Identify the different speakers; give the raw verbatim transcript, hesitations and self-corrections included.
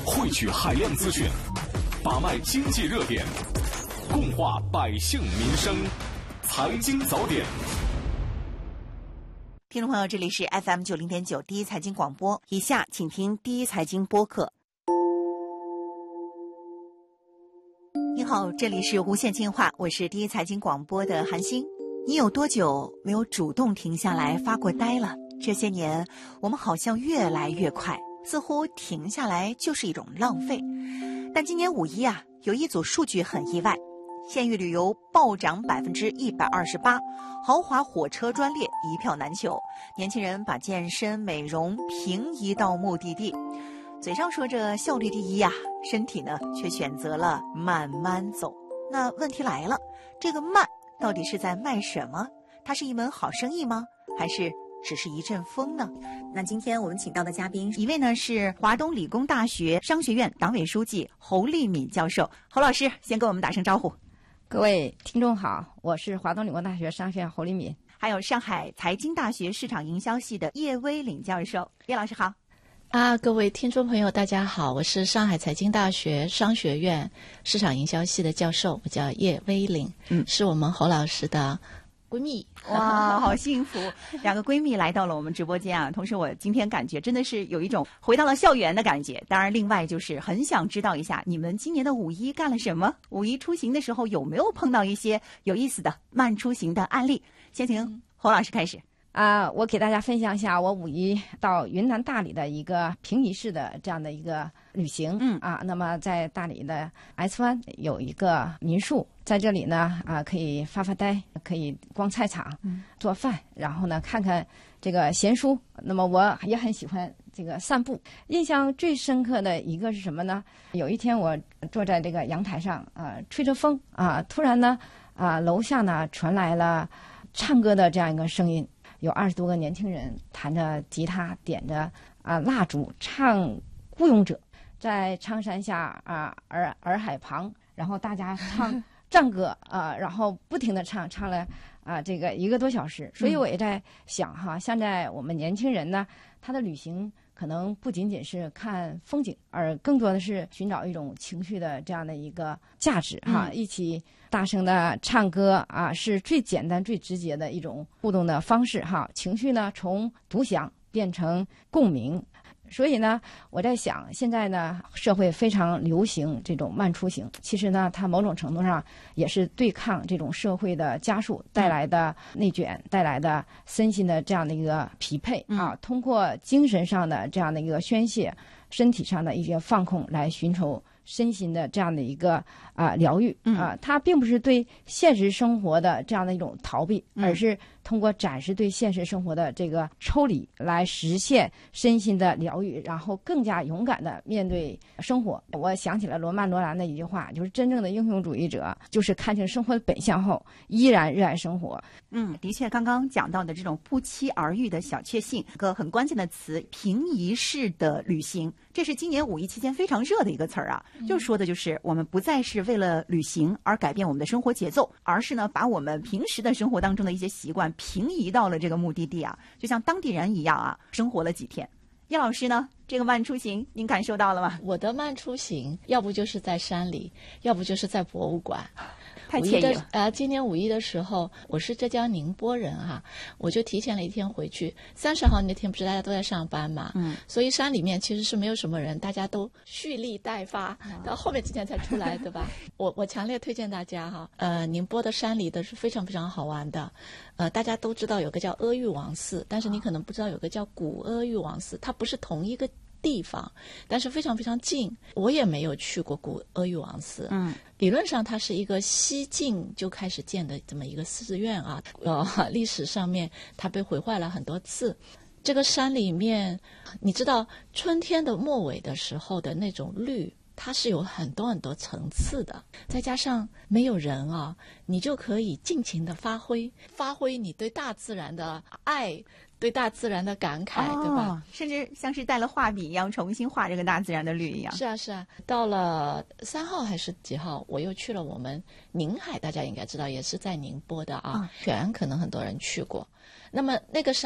Speaker 1: 汇聚海量资讯，把脉经济热点，共话百姓民生。财经早点，
Speaker 2: 听众朋友，这里是 F M 九零点九第一财经广播，以下请听第一财经播客。你好，这里是无线进化，我是第一财经广播的韩星。你有多久没有主动停下来发过呆了？这些年我们好像越来越快，似乎停下来就是一种浪费。但今年五一啊，有一组数据很意外，县域旅游暴涨百分之一百二十八，豪华火车专列一票难求，年轻人把健身美容平移到目的地，嘴上说着效率第一呀、啊，身体呢却选择了慢慢走。那问题来了，这个慢到底是在卖什么？它是一门好生意吗？还是只是一阵风呢？那今天我们请到的嘉宾，一位呢是华东理工大学商学院党委书记侯立敏教授。侯老师先跟我们打声招呼。
Speaker 3: 各位听众好，我是华东理工大学商学院侯立敏。
Speaker 2: 还有上海财经大学市场营销系的叶威岭教授。叶老师好。
Speaker 4: 啊，各位听众朋友大家好，我是上海财经大学商学院市场营销系的教授，我叫叶威岭，嗯，是我们侯老师的闺蜜。
Speaker 2: 哇，好幸福，两个闺蜜来到了我们直播间啊！同时我今天感觉真的是有一种回到了校园的感觉。当然另外就是很想知道一下你们今年的五一干了什么，五一出行的时候有没有碰到一些有意思的慢出行的案例。先请侯老师开始。
Speaker 3: 啊、呃，我给大家分享一下我五一到云南大理的一个平移式的这样的一个旅行。嗯啊，那么在大理的 S 湾有一个民宿，在这里呢啊可以发发呆，可以逛菜场、嗯、做饭，然后呢看看这个闲书。那么我也很喜欢这个散步。印象最深刻的一个是什么呢？有一天我坐在这个阳台上啊、呃、吹着风啊，突然呢啊楼下呢传来了唱歌的这样一个声音。有二十多个年轻人弹着吉他，点着啊蜡烛，唱《孤勇者》，在苍山下啊洱洱海旁，然后大家唱战歌啊，然后不停地唱，唱了啊这个一个多小时。所以我也在想哈，现在我们年轻人呢，他的旅行可能不仅仅是看风景，而更多的是寻找一种情绪的这样的一个价值哈，嗯、一起大声的唱歌啊，是最简单最直接的一种互动的方式哈。情绪呢从独享变成共鸣。所以呢，我在想，现在呢，社会非常流行这种慢出行。其实呢，它某种程度上也是对抗这种社会的加速带来的内卷，带来的身心的这样的一个匹配啊。通过精神上的这样的一个宣泄，身体上的一些放空，来寻求身心的这样的一个啊、呃、疗愈啊。它并不是对现实生活的这样的一种逃避，而是通过展示对现实生活的这个抽离，来实现身心的疗愈，然后更加勇敢的面对生活。我想起了罗曼·罗兰的一句话，就是真正的英雄主义者就是看清生活的本相后依然热爱生活。
Speaker 2: 嗯，的确，刚刚讲到的这种不期而遇的小确幸，一个很关键的词，平移式的旅行，这是今年五一期间非常热的一个词儿啊。就说的就是我们不再是为了旅行而改变我们的生活节奏，而是呢把我们平时的生活当中的一些习惯平移到了这个目的地啊，就像当地人一样啊，生活了几天。叶老师呢，这个慢出行您感受到了吗？
Speaker 4: 我的慢出行要不就是在山里，要不就是在博物馆。
Speaker 2: 太惬意了。
Speaker 4: 呃，今年五一的时候，我是浙江宁波人哈、啊，我就提前了一天回去。三十号那天不是大家都在上班嘛，嗯，所以山里面其实是没有什么人，大家都蓄力待发，到后面几天才出来，对吧？我我强烈推荐大家哈，呃，宁波的山里的是非常非常好玩的，呃，大家都知道有个叫阿育王寺，但是你可能不知道有个叫古阿育王寺，它不是同一个地方，但是非常非常近。我也没有去过古阿育王寺，嗯，理论上它是一个西晋就开始建的这么一个寺院啊，呃，历史上面它被毁坏了很多次。这个山里面，你知道春天的末尾的时候的那种绿，它是有很多很多层次的，再加上没有人啊，你就可以尽情的发挥，发挥你对大自然的爱，对大自然的感慨，哦、对吧？
Speaker 2: 甚至像是带了画笔一样，重新画这个大自然的绿一样。
Speaker 4: 是啊，是啊。到了三号还是几号，我又去了我们宁海，大家应该知道，也是在宁波的啊。雪安可能很多人去过。那么那个山。